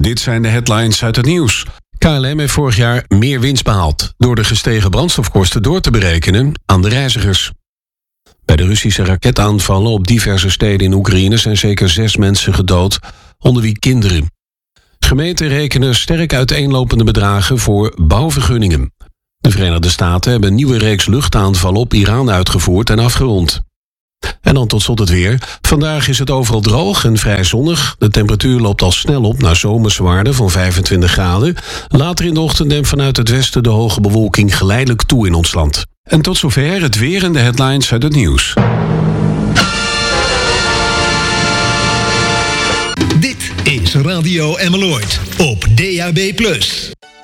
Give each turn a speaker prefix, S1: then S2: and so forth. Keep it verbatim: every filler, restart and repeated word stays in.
S1: Dit zijn de headlines uit het nieuws. K L M heeft vorig jaar meer winst behaald door de gestegen brandstofkosten door te berekenen aan de reizigers. Bij de Russische raketaanvallen op diverse steden in Oekraïne zijn zeker zes mensen gedood, onder wie kinderen. Gemeenten rekenen sterk uiteenlopende bedragen voor bouwvergunningen. De Verenigde Staten hebben een nieuwe reeks luchtaanvallen op Iran uitgevoerd en afgerond. En dan tot slot het weer. Vandaag is het overal droog en vrij zonnig. De temperatuur loopt al snel op naar zomerse waarden van vijfentwintig graden. Later in de ochtend neemt vanuit het westen de hoge bewolking geleidelijk toe in ons land. En tot zover het weer en de headlines uit het nieuws.
S2: Dit is Radio Emmeloord op D A B plus.